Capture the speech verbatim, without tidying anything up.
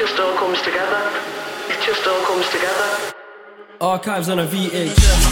just all comes together. It just all comes together. Archives on a V H.